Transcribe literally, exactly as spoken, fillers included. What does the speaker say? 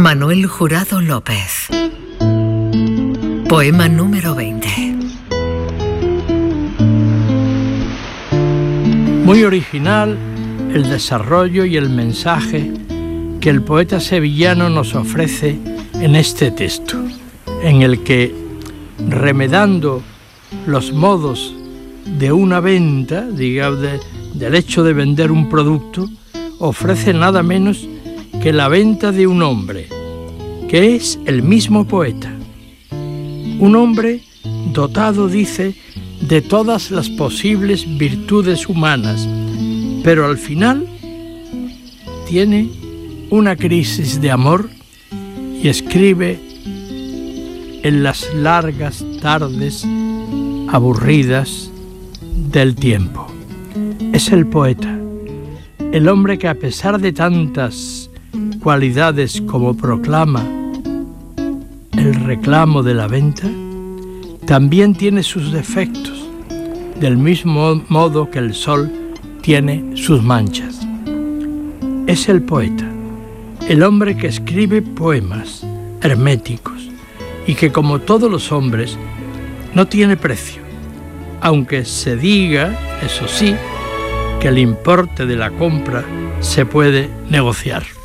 Manuel Jurado López. Poema número veinte. Muy original el desarrollo y el mensaje que el poeta sevillano nos ofrece en este texto, en el que, remedando los modos de una venta, digamos, de, del hecho de vender un producto, ofrece nada menos que la venta de un hombre, que es el mismo poeta. Un hombre dotado, dice, de todas las posibles virtudes humanas, pero al final tiene una crisis de amor y escribe en las largas tardes aburridas del tiempo. Es el poeta, el hombre que, a pesar de tantas cualidades como proclama el reclamo de la venta, también tiene sus defectos, del mismo modo que el sol tiene sus manchas. Es el poeta, el hombre que escribe poemas herméticos y que, como todos los hombres, no tiene precio, aunque se diga, eso sí, que el importe de la compra se puede negociar.